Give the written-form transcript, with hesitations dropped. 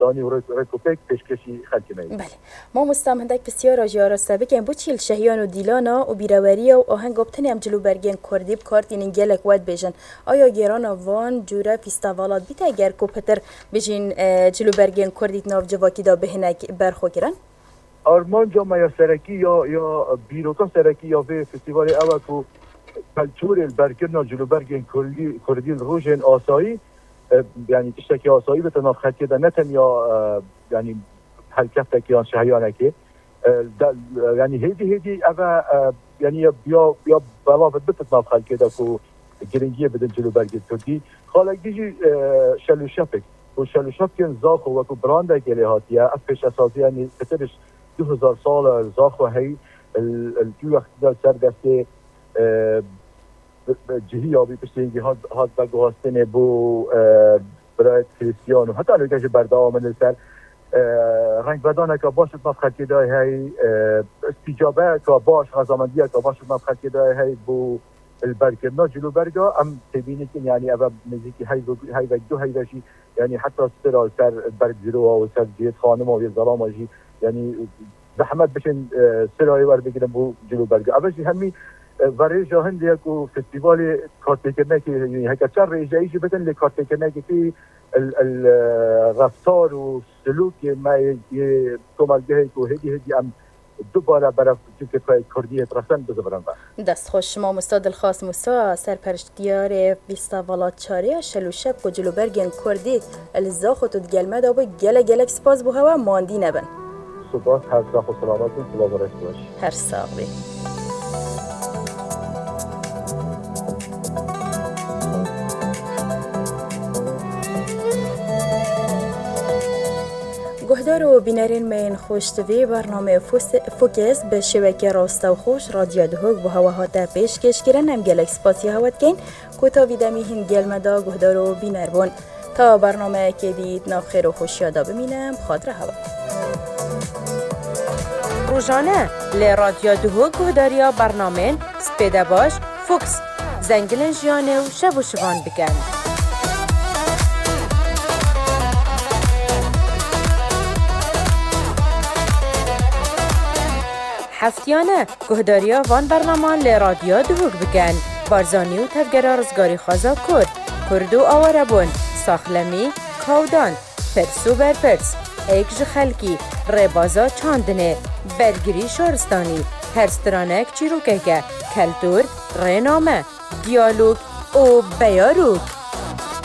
دانی و رکوپک پیشکشی خلکی می. بله ما مستمندک بسیار آجیارسته بگیم بو چیل شهیان و دیلانا و بیروری و آهنگ گفتنی هم جلو برگین کردیب کارتین انگلک ود بیجن آیا گیران وان جوره فیستاوالات بیت اگر کوپتر بجین جلو برگین کردیت ناف جواکی دا بهنک برخو گیرن؟ آرمان جامعه یا سرکی یا بیروتا سرکی یا به فستیوال اوکو کلچور البرگرنا جلو برگین کردی روژن آسایی یعنی تشتکی آسایی به تناف خطی ده نتن یا یعنی حلکفتکی یا شهیانکی یعنی هیدی اوه یعنی بیا بلافت بتناف خلکی ده که گرنگیه بدن جلو برگین کردی خالک دیجی شلو شفک و شلو شفکن زاخو وکو برانده گلی هاتیه افش اساسی یعنی بترش 2000 سال زاخو هی الجو وقت دار سر دسته جهی آبی پشتینگی هاد بگوهستنه بو برای کریستیانو حتی نوکش بردام من سر رنگ بدانه که باشد مفخطی دای هی استیجابه که باش غزامندیه که باشد مفخطی دای هی بو البرگرنا جلو برگا ام تبینی که یعنی اوه نزیکی هی و دو هی وشی یعنی حتی سر برگ زیرو و سر جیت خانم و ظلام وشی یعنی زحمت بشن سرایی ور بگیرن بو جلو برگا اوشی همی برای جاهن دیگه فستیوال کارتکرنه که یعنی هکچر رجعیشی بدن لکارتکرنه که فی الرفتار و سلوک ما کمالگه که هدی ام دوباره برای که کردی پرسن بزبرن با دست خوش ما مستاد الخاص موسا سرپرشتیار فستیوالات چاری شلو شب و جلو برگن کردی الزاخو تو گلمه دا با گلک سپاس بو هوا ماندی نبن سپاس هر ساق و سلامتون سلام و رشت باش هر ساق بی گهدار و بینرین من خوشتوی برنامه فوکس به شبکه راست و خوش رادیو دهوگ و هواهات پیشکش کردن هم گلک سپاسی هوات کن کوتا ویدمی هن گلمدا گهدار و بینر بون تا برنامه که دید ناف خیر و خوش یادا بمینم خاطر هوا روزانه ل رادیو دهوگ گهداریا برنامه سپیده باش فوکس زنگلن جیانه و شب و شوان بگن هفتیانه گهداریا وان برنامان ل رادیو دهوگ بگن بارزانی و تفگرا رزگاری خوازا کرد و آواره بون ساخلمی کودان پرسو برپرس ایکج خلکی ربازا چاندنه برگری شورستانی هرسترانک چیروکه کلتور رنامه دیالوگ و بیاروک